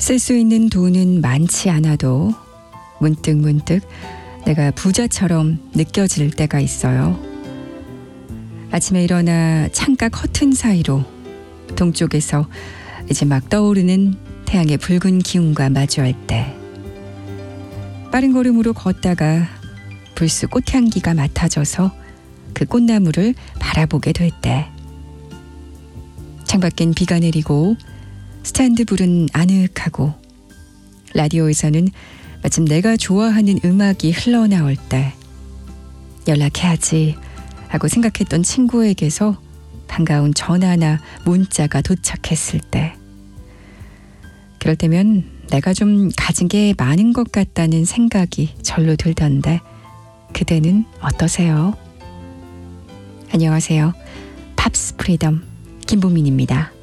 쓸 수 있는 돈은 많지 않아도 문득 내가 부자처럼 느껴질 때가 있어요. 아침에 일어나 창가 커튼 사이로 동쪽에서 이제 막 떠오르는 태양의 붉은 기운과 마주할 때, 빠른 걸음으로 걷다가 불쑥 꽃향기가 맡아져서 그 꽃나무를 바라보게 될 때, 창밖엔 비가 내리고 스탠드 불은 아늑하고 라디오에서는 마침 내가 좋아하는 음악이 흘러나올 때, 연락해야지 하고 생각했던 친구에게서 반가운 전화나 문자가 도착했을 때, 그럴 때면 내가 좀 가진 게 많은 것 같다는 생각이 절로 들던데, 그대는 어떠세요? 안녕하세요. 팝스 프리덤 김보민입니다.